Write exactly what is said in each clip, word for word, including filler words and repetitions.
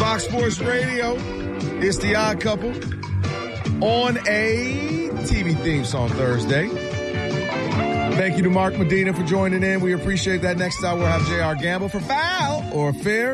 Fox Sports Radio. It's The Odd Couple on a T V theme song Thursday. Thank you to Mark Medina for joining in. We appreciate that. Next hour, we'll have J R Gamble for Foul or Fair.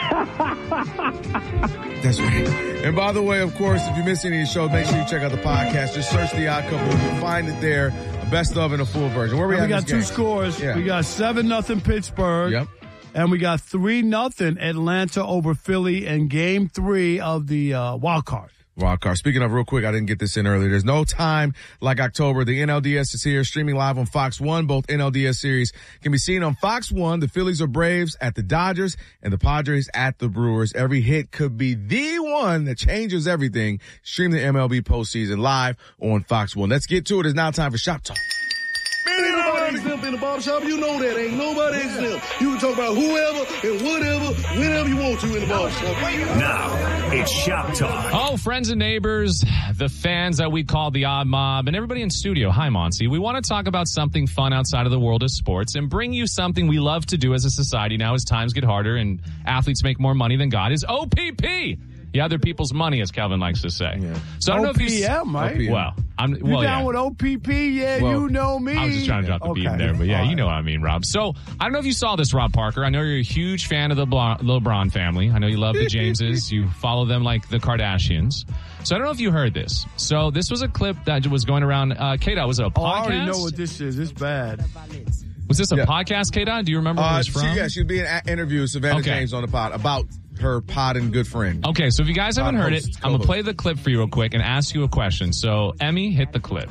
That's right. And by the way, of course, if you miss any of the show, make sure you check out the podcast. Just search The Odd Couple. You'll find it there. A best of and a full version. Where we, we at got this two game? scores. Yeah. We got seven nothing Pittsburgh. Yep. And we got three nothing Atlanta over Philly in game three of the uh, wild card. Wild card. Speaking of, real quick, I didn't get this in earlier. There's no time like October. The N L D S is here, streaming live on Fox one. Both N L D S series can be seen on Fox one. The Phillies or Braves at the Dodgers and the Padres at the Brewers. Every hit could be the one that changes everything. Stream the M L B postseason live on Fox one. Let's get to it. It's now time for Shop Talk. Ain't nobody exempt in the barbershop. You know that. Ain't nobody exempt. You can talk about whoever and whatever, whenever you want to in the barbershop. Now, it's Shop Talk. Oh, friends and neighbors, the fans that we call the Odd Mob, and everybody in studio. Hi, Monty. We want to talk about something fun outside of the world of sports and bring you something we love to do as a society now as times get harder and athletes make more money than God is O P P. Yeah, other people's money, as Calvin likes to say. Yeah. So I don't O P M, know if you right? O P M. Well, I'm You well, down yeah. with O P P? Yeah, Well, you know me. I was just trying to drop the okay. beat there, but yeah, you know what I mean, Rob. So I don't know if you saw this, Rob Parker. I know you're a huge fan of the Bla- LeBron family. I know you love the Jameses. You follow them like the Kardashians. So I don't know if you heard this. So this was a clip that was going around. Uh, Kata, was it a podcast? Oh, I already know what this is. It's bad. Was this a Yeah. podcast, Kata? Do you remember where Uh, it was she, from? yeah, she'd be in an interview with Savannah Okay. James on the pod about her pod and good friend. Okay, so if you guys haven't Pod heard host, it, I'm going to co-host. play the clip for you real quick and ask you a question. So, Emmy, hit the clip.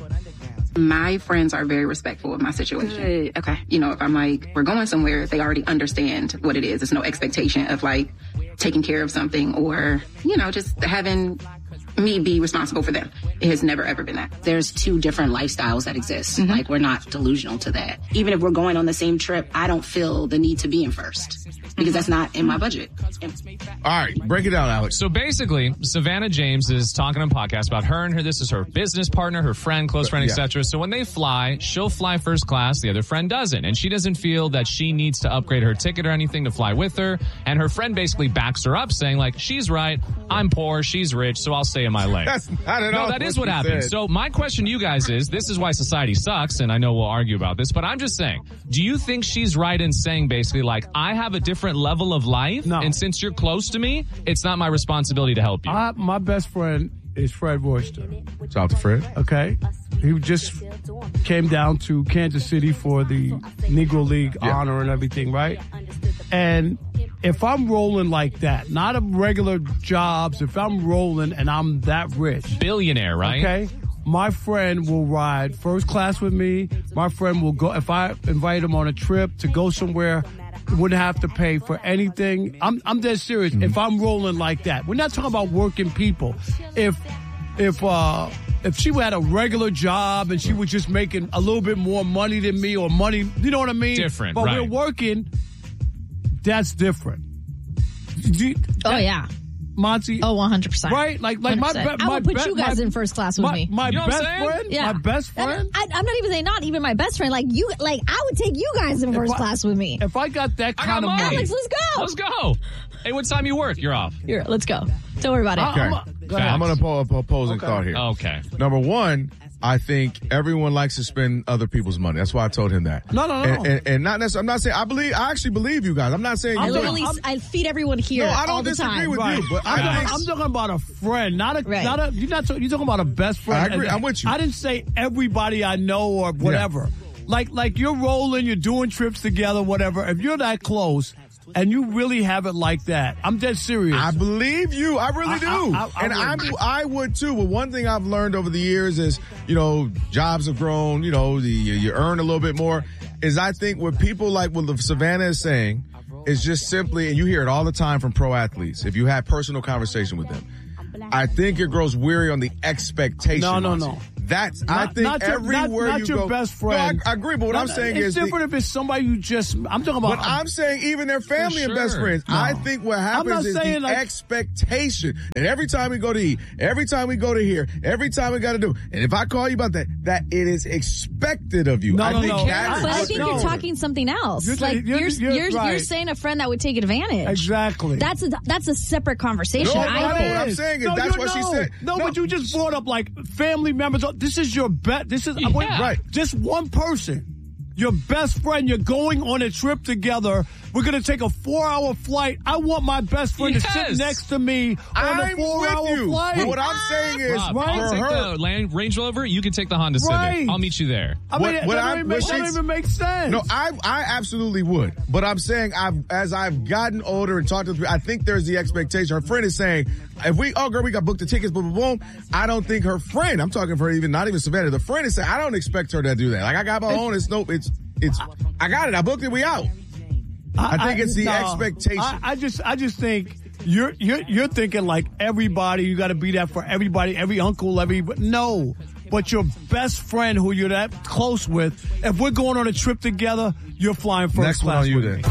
My friends are very respectful of my situation. Good. Okay. You know, if I'm like, we're going somewhere, they already understand what it is. There's no expectation of like taking care of something or, you know, just having me be responsible for them. It has never, ever been that. There's two different lifestyles that exist. Mm-hmm. Like, we're not delusional to that. Even if we're going on the same trip, I don't feel the need to be in first because that's not in my budget. All right, break it down, Alex. So basically, Savannah James is talking on a podcast about her and her. This is her business partner, her friend, close friend, Yeah. et cetera. So when they fly, she'll fly first class. The other friend doesn't. And she doesn't feel that she needs to upgrade her ticket or anything to fly with her. And her friend basically backs her up saying like, she's right. I'm poor. She's rich. So I'll stay in my lane. That's not at all No, that is what what you happened. said. So my question to you guys is, this is why society sucks, and I know we'll argue about this, but I'm just saying, do you think she's right in saying basically like, I have a different level of life, No. and since you're close to me, it's not my responsibility to help you? I, my best friend is Fred Royster. Shout out to Fred. Okay, he just came down to Kansas City for the Negro League Yeah. honor and everything, right? And if I'm rolling like that, not a regular jobs, if I'm rolling and I'm that rich, Billionaire, right? okay, my friend will ride first class with me. My friend will go, if I invite him on a trip to go somewhere, wouldn't have to pay for anything. I'm I'm dead serious. Mm-hmm. If I'm rolling like that, we're not talking about working people. If if uh if she had a regular job and she was just making a little bit more money than me or money, you know what I mean? Different, But right. we're working. That's different. Do you- Oh, yeah. Monty. Oh, one hundred percent. Right? Like, like my, one hundred percent. be- I my would put be- you guys my- in first class with my, me. My You know what I'm best saying? friend? Yeah. My best And friend? I, I'm not even saying not even my best friend. Like you, like I would take you guys in first I- class with me. If I got that I kind got of money. money. Alex, let's go. Let's go. Hey, what time you work? You're off. Here, let's go. Don't worry about it. I'm a- go ahead. I'm going to pull up a opposing Okay. thought here. Okay. Number one, I think everyone likes to spend other people's money. That's why I told him that. No, no, no. And, and, and not necessarily, I'm not saying, I believe, I actually believe you guys. I'm not saying I you literally, don't. I feed everyone here No, I don't all the disagree time. with Right. you, but I'm, I talking, think I'm talking about a friend, not a, Right. not a. You're not. Talking, you're talking about a best friend. I agree. I'm with you. I didn't say everybody I know or whatever. Like, like you're rolling, you're doing trips together, whatever. If you're that close and you really have it like that, I'm dead serious. I believe you. I really I- do. I- I- I and I'm, would. I would too. But one thing I've learned over the years is, you know, jobs have grown, you know, the, you earn a little bit more, is I think what people like what Savannah is saying is just simply, and you hear it all the time from pro athletes, if you have personal conversation with them, I think it grows weary on the expectation. No, no, Monty. no. That's, Not, I think not your, everywhere not, not you your go. best friend. No, I, I agree, but what Not, I'm saying it's is. It's different the, if it's somebody you just, I'm talking about. But I'm saying even their family and best sure. friends. No. I think what happens is the like, expectation. And every time we go to eat, every time we go to here, every time we got to do, and if I call you about that, that it is expected of you. No, I no, think no. that But is I what think they you're do. talking something else. You're like saying- you're you're- you're, you're you're, right. saying a friend that would take advantage. Exactly. That's a that's a separate conversation. No, I no, think. what I'm saying is No, that's you- what she no. said. No, No. but you just brought up like family members. This is your bet. This is Yeah. wait, Right. Just one person. Your best friend. You're going on a trip together. We're going to take a four-hour flight. I want my best friend to sit Yes. next to me on I'm a four-hour with you. flight. But what I'm saying is, Rob, right? I'll for take her, the Land Range Rover. You can take the Honda Right. Civic. I'll meet you there. I mean, What- what that, I'm- don't even make, what that don't she's- even make sense. no, I I absolutely would. But I'm saying I've as I've gotten older and talked to people, I think there's the expectation. Her friend is saying, if we, oh girl, we got booked the tickets, boom, boom, boom. I don't think her friend, I'm talking for even, not even Savannah, the friend is saying, I don't expect her to do that. Like I got my own, it's no, it's, it's, I got it, I booked it, we out. I think it's the no, expectation. I, I just, I just think you're, you're, you're thinking like everybody. You got to be there for everybody, every uncle, every no. But your best friend, who you're that close with, if we're going on a trip together, you're flying first Next one class on you with then. me.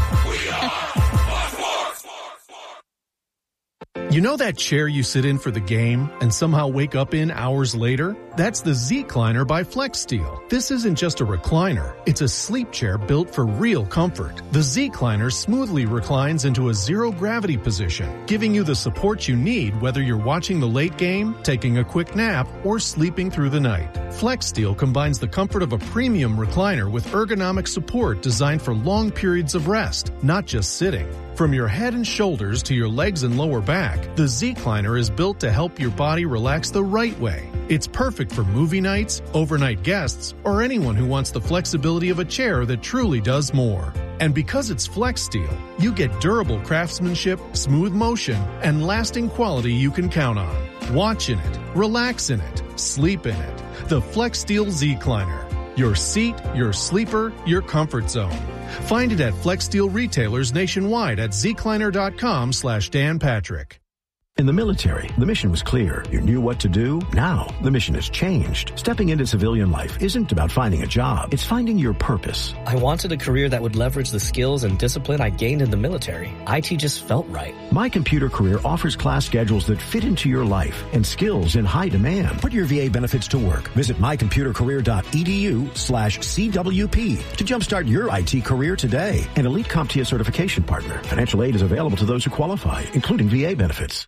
You know that chair you sit in for the game and somehow wake up in hours later? That's the Z-Cliner by FlexSteel. This isn't just a recliner. It's a sleep chair built for real comfort. The Z-Cliner smoothly reclines into a zero-gravity position, giving you the support you need whether you're watching the late game, taking a quick nap, or sleeping through the night. FlexSteel combines the comfort of a premium recliner with ergonomic support designed for long periods of rest, not just sitting. From your head and shoulders to your legs and lower back, the Z-Cliner is built to help your body relax the right way. It's perfect for movie nights, overnight guests, or anyone who wants the flexibility of a chair that truly does more. And because it's FlexSteel, you get durable craftsmanship, smooth motion, and lasting quality you can count on. Watch in it, relax in it, sleep in it. The FlexSteel Z-Cliner. Your seat, your sleeper, your comfort zone. Find it at FlexSteel retailers nationwide at zcliner.com slash Dan Patrick. In the military, the mission was clear. You knew what to do. Now, the mission has changed. Stepping into civilian life isn't about finding a job. It's finding your purpose. I wanted a career that would leverage the skills and discipline I gained in the military. I T just felt right. My Computer Career offers class schedules that fit into your life and skills in high demand. Put your V A benefits to work. Visit mycomputercareer.edu slash CWP to jumpstart your I T career today. An elite CompTIA certification partner. Financial aid is available to those who qualify, including V A benefits.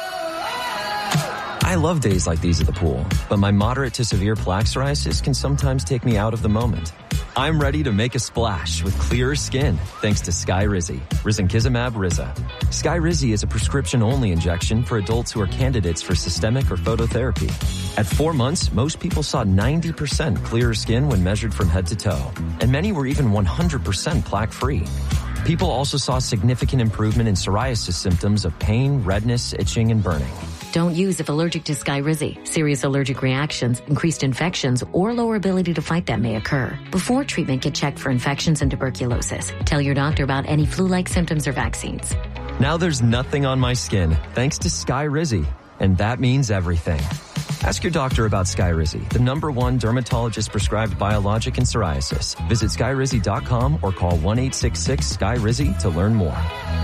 I love days like these at the pool, but my moderate to severe plaque psoriasis can sometimes take me out of the moment. I'm ready to make a splash with clearer skin thanks to Skyrizi, risankizumab Riza. Skyrizi is a prescription-only injection for adults who are candidates for systemic or phototherapy. At four months, most people saw ninety percent clearer skin when measured from head to toe, and many were even one hundred percent plaque-free. People also saw significant improvement in psoriasis symptoms of pain, redness, itching, and burning. Don't use if allergic to Skyrizi. Serious allergic reactions, increased infections, or lower ability to fight them may occur. Before treatment, get checked for infections and tuberculosis. Tell your doctor about any flu-like symptoms or vaccines. Now there's nothing on my skin thanks to Skyrizi, and that means everything. Ask your doctor about Skyrizi, the number one dermatologist-prescribed biologic in psoriasis. Visit skyrizi dot com or call one eight six six Sky Rizi to learn more.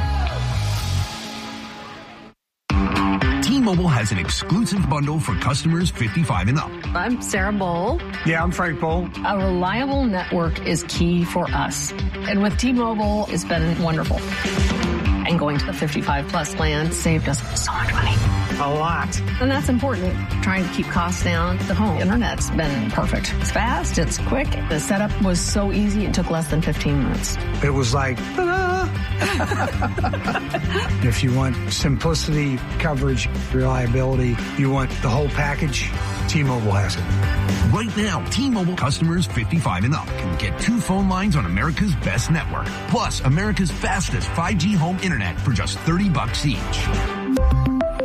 T-Mobile has an exclusive bundle for customers fifty-five and up. I'm Sarah Bowl. Yeah, I'm Frank Bowl. A reliable network is key for us. And with T-Mobile, it's been wonderful. And going to the fifty-five plus plan saved us so much money. A lot. And that's important. Trying to keep costs down. The home internet's been perfect. It's fast. It's quick. The setup was so easy. It took less than fifteen minutes. It was like, ta-da! If you want simplicity, coverage, reliability, you want the whole package, T-Mobile has it. Right now, T-Mobile customers fifty-five and up can get two phone lines on America's best network, plus America's fastest five G home internet for just thirty bucks each.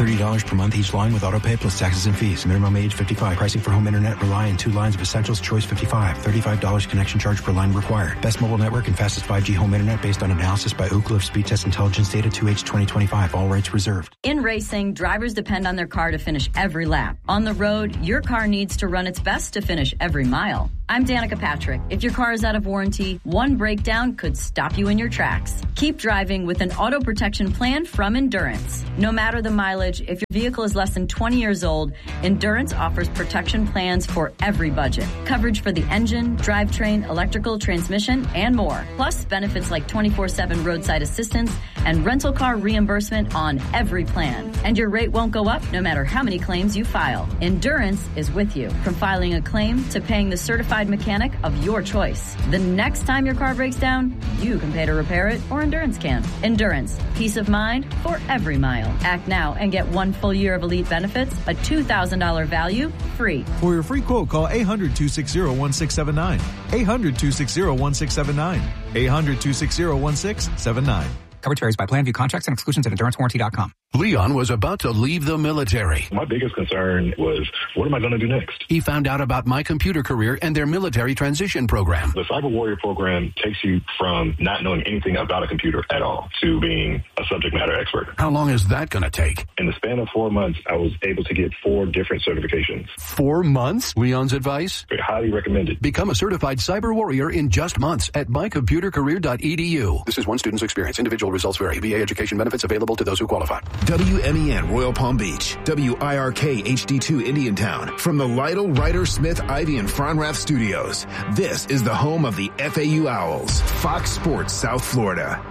thirty dollars per month each line with auto pay plus taxes and fees. Minimum age fifty-five. Pricing for home internet rely on two lines of essentials. Choice fifty-five. thirty-five dollars connection charge per line required. Best mobile network and fastest five G home internet based on analysis by Ookla of Speed Test Intelligence data two H twenty twenty-five. All rights reserved. In racing, drivers depend on their car to finish every lap. On the road, your car needs to run its best to finish every mile. I'm Danica Patrick. If your car is out of warranty, one breakdown could stop you in your tracks. Keep driving with an auto protection plan from Endurance. No matter the mileage, if your vehicle is less than twenty years old, Endurance offers protection plans for every budget. Coverage for the engine, drivetrain, electrical, transmission, and more. Plus benefits like twenty-four seven roadside assistance and rental car reimbursement on every plan. And your rate won't go up no matter how many claims you file. Endurance is with you, from filing a claim to paying the certified mechanic of your choice. The next time your car breaks down, you can pay to repair it, or Endurance can. Endurance, peace of mind for every mile. Act now and get one full year of elite benefits, a two thousand dollars value, free. For your free quote, call eight hundred, two six zero, one six seven nine. eight hundred, two six zero, one six seven nine. eight hundred, two six zero, one six seven nine. Coverage varies by plan. View contracts and exclusions at endurance warranty dot com. Leon was about to leave the military. My biggest concern was, what am I going to do next? He found out about My Computer Career and their military transition program. The Cyber Warrior program takes you from not knowing anything about a computer at all to being a subject matter expert. How long is that going to take? In the span of four months, I was able to get four different certifications. Four months? Leon's advice? I highly recommend it. Become a certified cyber warrior in just months at my computer career dot e d u. This is one student's experience. Individual results vary. V A education benefits available to those who qualify. W M E N Royal Palm Beach. W I R K H D two Indiantown. From the Lytle, Ryder, Smith, Ivy, and Fronrath studios. This is the home of the F A U Owls. Fox Sports South Florida.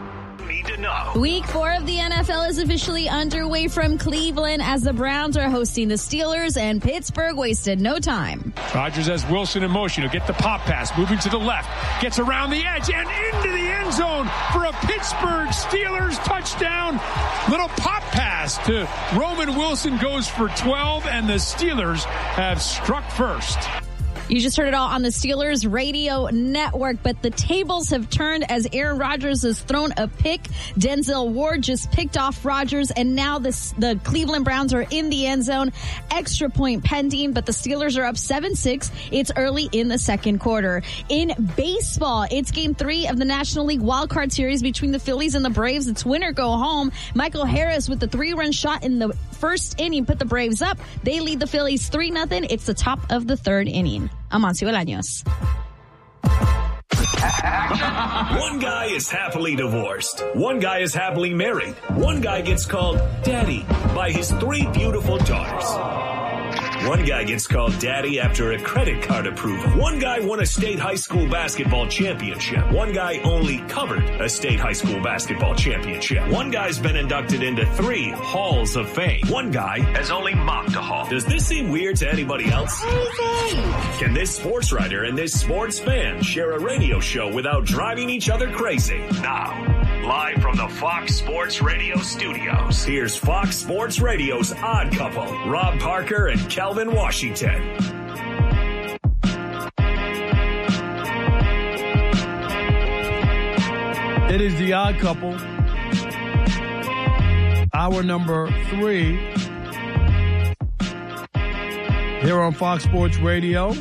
Week four of the N F L is officially underway from Cleveland as the Browns are hosting the Steelers, and Pittsburgh wasted no time. Rodgers has Wilson in motion. He'll get the pop pass, moving to the left, gets around the edge and into the end zone for a Pittsburgh Steelers touchdown. Little pop pass to Roman Wilson, goes for twelve, and the Steelers have struck first. You just heard it all on the Steelers radio network, but the tables have turned as Aaron Rodgers has thrown a pick. Denzel Ward just picked off Rodgers, and now this, the Cleveland Browns are in the end zone. Extra point pending, but the Steelers are up seven six. It's early in the second quarter. In baseball, it's game three of the National League wildcard series between the Phillies and the Braves. It's win or go home. Michael Harris with the three-run shot in the first inning put the Braves up. They lead the Phillies three nothing. It's the top of the third inning. Amancio Bolaños. One guy is happily divorced. One guy is happily married. One guy gets called daddy by his three beautiful daughters. One guy gets called daddy after a credit card approval. One guy won a state high school basketball championship. One guy only covered a state high school basketball championship. One guy's been inducted into three halls of fame. One guy has only mopped a hall. Does this seem weird to anybody else? Can this sports writer and this sports fan share a radio show without driving each other crazy? Now, live from the Fox Sports Radio studios, here's Fox Sports Radio's Odd Couple, Rob Parker and Calvin Washington. It is the Odd Couple. Hour number three here on Fox Sports Radio.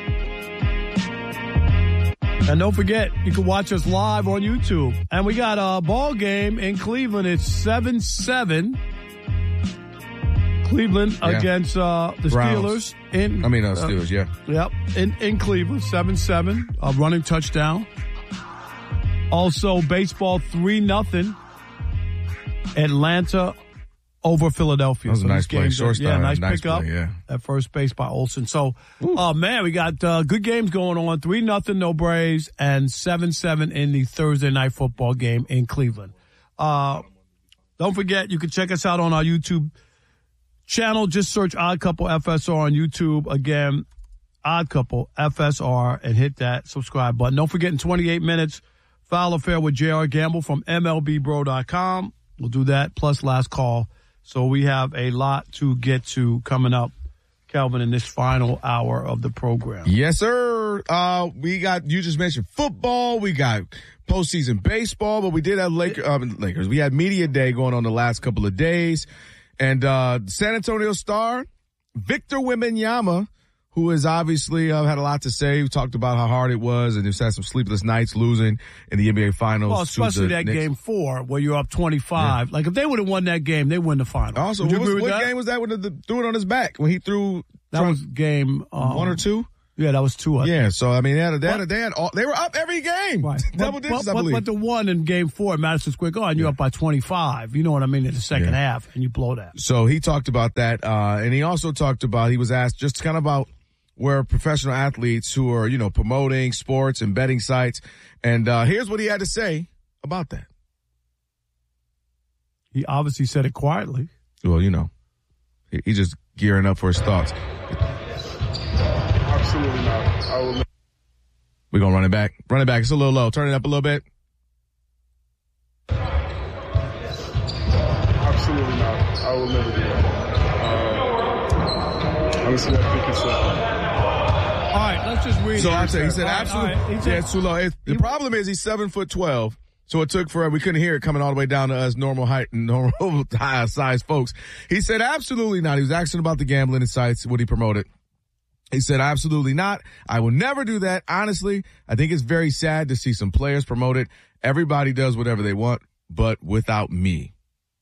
And don't forget, you can watch us live on YouTube. And we got a ball game in Cleveland. It's seven seven. Cleveland yeah. against uh, the Browns. Steelers. In, I mean, uh, Steelers, uh, yeah. Yep, in, in Cleveland, seven seven, a running touchdown. Also, baseball, three nothing. Atlanta over Philadelphia. That was so a nice play. Shortstop. Yeah, nice, nice pickup play, yeah. at first base by Olsen. So, oh, uh, man, we got uh, good games going on. three nothing, no Braves, and seven seven in the Thursday night football game in Cleveland. Uh, don't forget, you can check us out on our YouTube channel. Just search Odd Couple F S R on YouTube. Again, Odd Couple F S R, and hit that subscribe button. Don't forget, in twenty-eight minutes, Foul Affair with J R Gamble from M L B bro dot com. We'll do that, plus last call. So we have a lot to get to coming up, Calvin, in this final hour of the program. Yes, sir. Uh, we got, you just mentioned football. We got postseason baseball, but we did have Lakers, um, Lakers. We had media day going on the last couple of days. And uh, San Antonio star Victor Wembanyama, who has obviously uh, had a lot to say. We talked about how hard it was and he's had some sleepless nights losing in the N B A Finals. Well, especially that Knicks. game four where you're up twenty-five. Yeah. Like, if they would have won that game, they win the Finals. Also, what, was, what game was that when the, the, threw it on his back? When he threw... That Trump, was game... Um, one or two? Yeah, that was two. I yeah, so, I mean, they had, they, had, they, had all, they were up every game. Right. Double but, digits, but, I believe. But the one in game four at Madison Square Garden, you're yeah. up by twenty-five. You know what I mean? In the second yeah. half, and you blow that. So he talked about that, uh, and he also talked about, he was asked just kind of about where professional athletes who are, you know, promoting sports and betting sites. And uh, here's what he had to say about that. He obviously said it quietly. Well, you know, he, he's just gearing up for his thoughts. Absolutely not. I will never. We're going to run it back. Run it back. It's a little low. Turn it up a little bit. Absolutely not. I will never do that. Uh, honestly, I think it's... Uh, All right, let's just read so it. I'll tell you, he said right, absolutely. Right. He said, yeah, it's too low. It, the problem is he's seven foot twelve, so it took forever. We couldn't hear it coming all the way down to us normal height and normal high size folks. He said absolutely not. He was asking about the gambling sites, what he promoted. He said absolutely not. I will never do that. Honestly, I think it's very sad to see some players promote it. Everybody does whatever they want, but without me.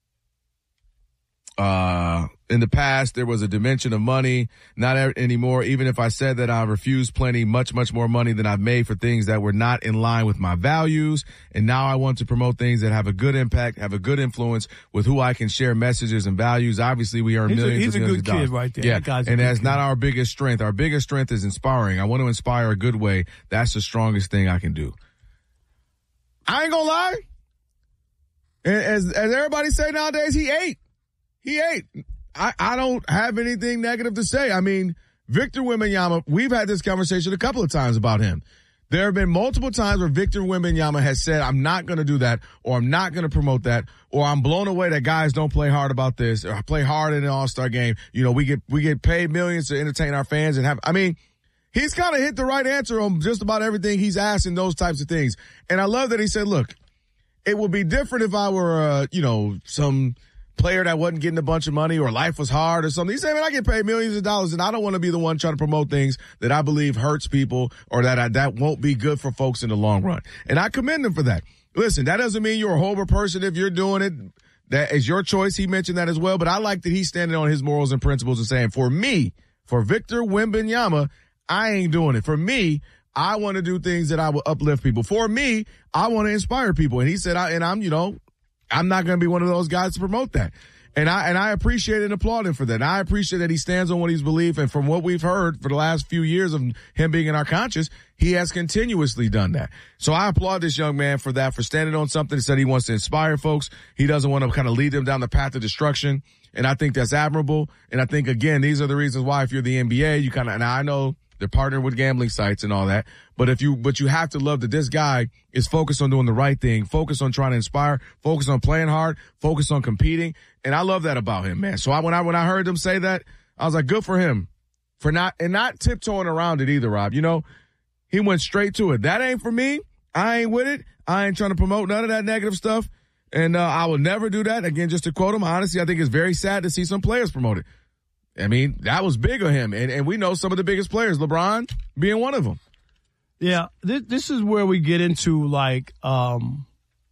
Uh, in the past, there was a dimension of money, not anymore. Even if I said that I refused plenty, much, much more money than I've made for things that were not in line with my values. And now I want to promote things that have a good impact, have a good influence with who I can share messages and values. Obviously, we earn he's millions a, he's and millions a good of dollars. kid right there. Yeah, that guy's and that's kid. not our biggest strength. Our biggest strength is inspiring. I want to inspire a good way. That's the strongest thing I can do. I ain't gonna lie. As, as everybody say nowadays, he ate. He ate. I, I don't have anything negative to say. I mean, Victor Wembanyama, we've had this conversation a couple of times about him. There have been multiple times where Victor Wembanyama has said, I'm not going to do that, or I'm not going to promote that, or I'm blown away that guys don't play hard about this, or play hard in an all-star game. You know, we get, we get paid millions to entertain our fans and have, I mean, he's kind of hit the right answer on just about everything he's asked in those types of things. And I love that he said, look, it would be different if I were, uh, you know, some player that wasn't getting a bunch of money or life was hard or something. He said, man, I get paid millions of dollars and I don't want to be the one trying to promote things that I believe hurts people or that I, that won't be good for folks in the long run. And I commend him for that. Listen, that doesn't mean you're a horrible person if you're doing it. That is your choice. He mentioned that as well. But I like that he's standing on his morals and principles and saying, for me, for Victor Wembanyama, I ain't doing it. For me, I want to do things that I will uplift people. For me, I want to inspire people. And he said, I, and I'm, you know, I'm not going to be one of those guys to promote that. And I, and I appreciate and applaud him for that. And I appreciate that he stands on what he's believed. And from what we've heard for the last few years of him being in our conscience, he has continuously done that. So I applaud this young man for that, for standing on something that said he wants to inspire folks. He doesn't want to kind of lead them down the path of destruction. And I think that's admirable. And I think, again, these are the reasons why if you're the N B A, you kind of, and I know they're partnered with gambling sites and all that. But if you, but you have to love that this guy is focused on doing the right thing, focused on trying to inspire, focused on playing hard, focused on competing. And I love that about him, man. So I, when I, when I heard him say that, I was like, good for him for not, and not tiptoeing around it either, Rob. You know, he went straight to it. That ain't for me. I ain't with it. I ain't trying to promote none of that negative stuff. And, uh, I will never do that. Again, just to quote him, honestly, I think it's very sad to see some players promote it. I mean, that was big of him. And, and we know some of the biggest players, LeBron being one of them. Yeah, this, this is where we get into, like, um,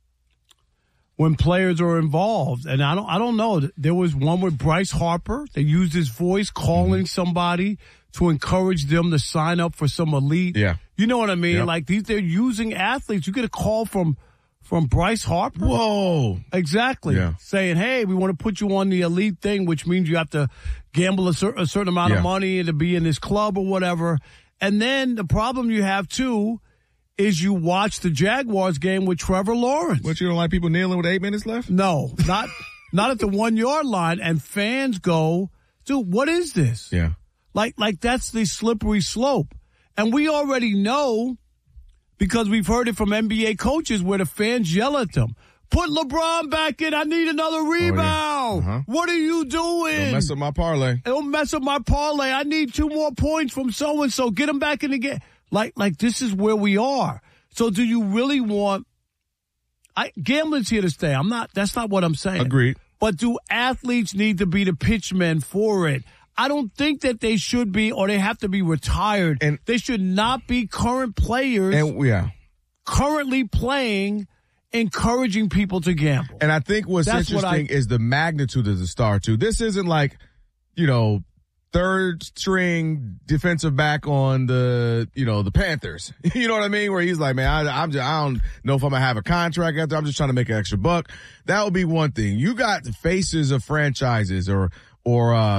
when players are involved. And I don't I don't know. There was one with Bryce Harper. They used his voice calling mm-hmm. somebody to encourage them to sign up for some elite. Yeah. You know what I mean? Yep. Like, these, they're using athletes. You get a call from from Bryce Harper. Whoa. Exactly. Yeah. Saying, hey, we want to put you on the elite thing, which means you have to gamble a, cer- a certain amount yeah. of money to be in this club or whatever. And then the problem you have, too, is you watch the Jaguars game with Trevor Lawrence. What, you don't like people kneeling with eight minutes left? No, not not at the one-yard line. And fans go, dude, what is this? Yeah. Like, like that's the slippery slope. And we already know, because we've heard it from N B A coaches, where the fans yell at them, put LeBron back in. I need another rebound. Oh, yeah. uh-huh. What are you doing? Don't mess up my parlay. Don't mess up my parlay. I need two more points from so-and-so. Get him back in the game. Like, like this is where we are. So do you really want, I, gambling's here to stay. I'm not, that's not what I'm saying. Agreed. but do athletes need to be the pitchmen for it? I don't think that they should be, or they have to be retired. And they should not be current players. And yeah, currently playing, encouraging people to gamble. And I think what's That's interesting what I, is the magnitude of the star too. This isn't like, you know, third string defensive back on the, you know, the Panthers. You know what I mean? Where he's like, man, I, I'm just, I don't know if I'm gonna have a contract after. I'm just trying to make an extra buck. That would be one thing. You got the faces of franchises or, or, uh,